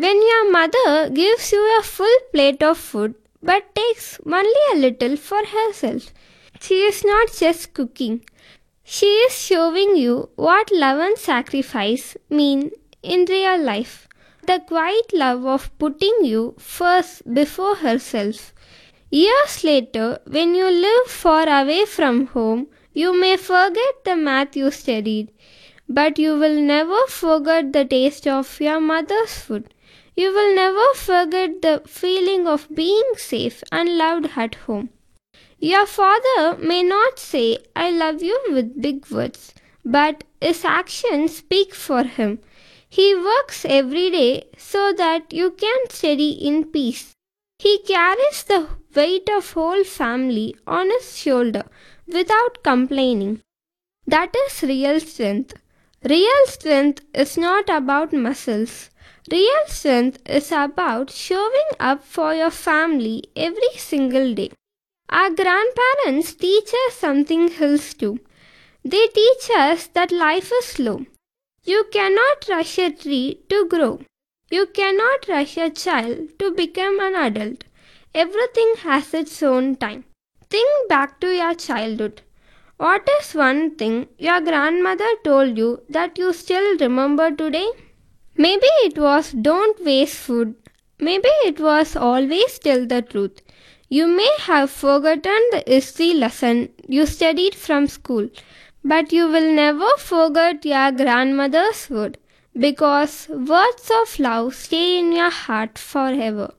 When your mother gives you a full plate of food but takes only a little for herself, she is not just cooking. She is showing you what love and sacrifice mean in real life. The quiet love of putting you first before herself. Years later, when you live far away from home, you may forget the math you studied, but you will never forget the taste of your mother's food. You will never forget the feeling of being safe and loved at home. Your father may not say, I love you with big words, but his actions speak for him. He works every day so that you can study in peace. He carries the weight of whole family on his shoulder without complaining. That is real strength. Real strength is not about muscles. Real strength is about showing up for your family every single day. Our grandparents teach us something else too. They teach us that life is slow. You cannot rush a tree to grow. You cannot rush a child to become an adult. Everything has its own time. Think back to your childhood. What is one thing your grandmother told you that you still remember today? Maybe it was don't waste food. Maybe it was always tell the truth. You may have forgotten the history lesson you studied from school, but you will never forget your grandmother's word because words of love stay in your heart forever.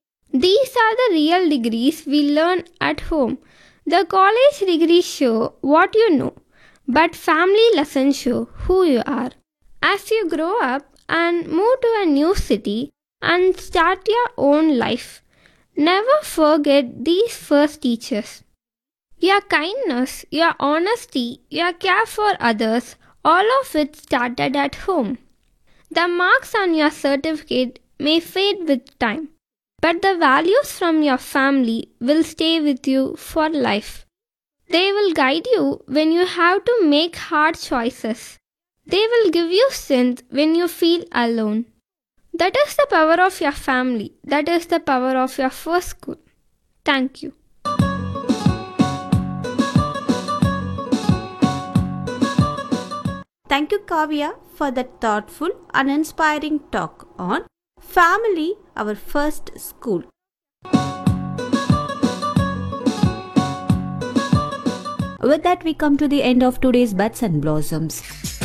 These are the real degrees we learn at home. The college degrees show what you know, but family lessons show who you are. As you grow up and move to a new city and start your own life, never forget these first teachers. Your kindness, your honesty, your care for others, all of it started at home. The marks on your certificate may fade with time, but the values from your family will stay with you for life. They will guide you when you have to make hard choices. They will give you strength when you feel alone. That is the power of your family. That is the power of your first school. Thank you. Thank you, Kavya, for that thoughtful and inspiring talk on Family, Our First School. With that, we come to the end of today's Buds and Blossoms.